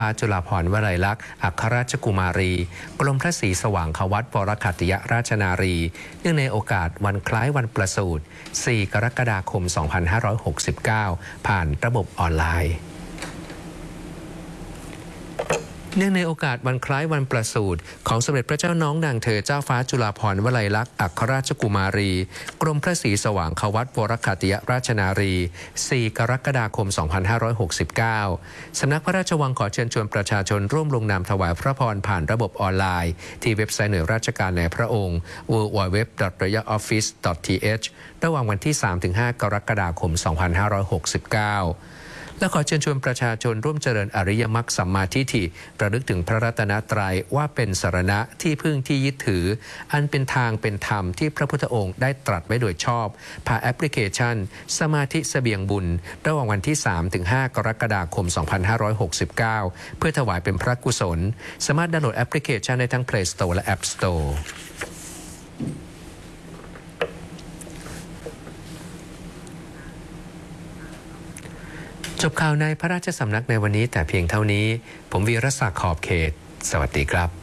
จุฬาภรณ์วลัยลักษณ์อัครราชกุมารีกรมพระศรีสว่างควัตวรคัตติยราชนารีเนื่องในโอกาสวันคล้ายวันประสูติ 4 กรกฎาคม 2569 ผ่านระบบออนไลน์เนื่องในโอกาสวันคล้ายวันประสูติของสมเด็จพระเจ้าน้องนางเธอเจ้าฟ้าจุฬาภรณ์วลัยลักษณ์อัครราชกุมารีกรมพระศรีสว่างควัตวรคัตติยราชนารี 4 กรกฎาคม 2569 สำนักพระราชวังขอเชิญชวนประชาชนร่วมลงนามถวายพระพรผ่านระบบออนไลน์ที่เว็บไซต์หน่วยราชการในพระองค์ www.royaloffice.th ระหว่างวันที่ 3-5 กรกฎาคม 2569และขอเชิญชวนประชาชนร่วมเจริญอริยมรรคสัมมาทิฏฐิระลึกถึงพระรัตนตรัยว่าเป็นสรณะที่พึ่งที่ยึดถืออันเป็นทางเป็นธรรมที่พระพุทธองค์ได้ตรัสไว้โดยชอบผ่านแอปพลิเคชันสมาธิเสบียงบุญระหว่างวันที่ 3-5 กรกฎาคม 2569 เพื่อถวายเป็นพระกุศลสามารถดาวน์โหลดแอปพลิเคชันได้ทั้ง Play Store และ App Storeจบข่าวในพระราชสำนักในวันนี้แต่เพียงเท่านี้ผมวีรศักดิ์ขอบเขตสวัสดีครับ